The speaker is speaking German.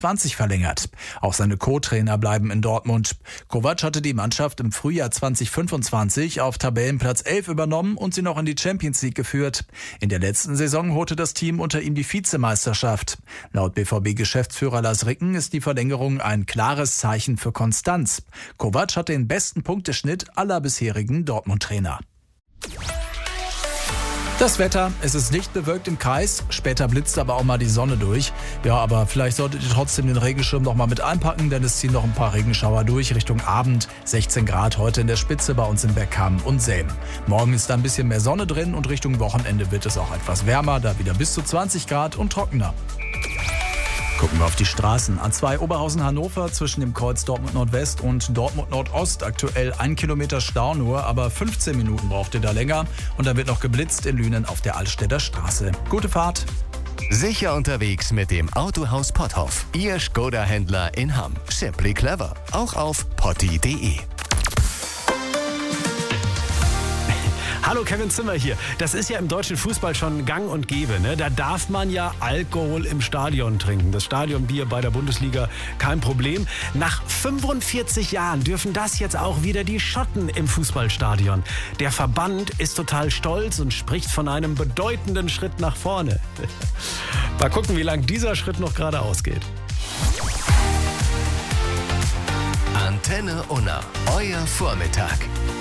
20 verlängert. Auch seine Co-Trainer bleiben in Dortmund. Kovac hatte die Mannschaft im Frühjahr 2025 auf Tabellenplatz 11 übernommen und sie noch in die Champions League geführt. In der letzten Saison holte das Team unter ihm die Vizemeisterschaft. Laut BVB-Geschäftsführer Lars Ricken ist die Verlängerung ein klares Zeichen für Konstanz. Kovac hat den besten Punkteschnitt aller bisherigen Dortmund-Trainer. Das Wetter, es ist dicht bewölkt im Kreis, später blitzt aber auch mal die Sonne durch. Ja, aber vielleicht solltet ihr trotzdem den Regenschirm noch mal mit einpacken, denn es ziehen noch ein paar Regenschauer durch Richtung Abend. 16 Grad heute in der Spitze bei uns in Bergkamen und Selm. Morgen ist da ein bisschen mehr Sonne drin und Richtung Wochenende wird es auch etwas wärmer, da wieder bis zu 20 Grad und trockener. Gucken wir auf die Straßen. A2 Oberhausen-Hannover zwischen dem Kreuz Dortmund Nordwest und Dortmund Nordost. Aktuell 1 Kilometer Stau nur, aber 15 Minuten braucht ihr da länger. Und dann wird noch geblitzt in Lünen auf der Altstädter Straße. Gute Fahrt. Sicher unterwegs mit dem Autohaus Potthoff. Ihr Skoda-Händler in Hamm. Simply clever. Auch auf potti.de. Hallo, Kevin Zimmer hier. Das ist ja im deutschen Fußball schon gang und gäbe, ne? Da darf man ja Alkohol im Stadion trinken. Das Stadionbier bei der Bundesliga, kein Problem. Nach 45 Jahren dürfen das jetzt auch wieder die Schotten im Fußballstadion. Der Verband ist total stolz und spricht von einem bedeutenden Schritt nach vorne. Mal gucken, wie lang dieser Schritt noch gerade ausgeht. Antenne Unna, euer Vormittag.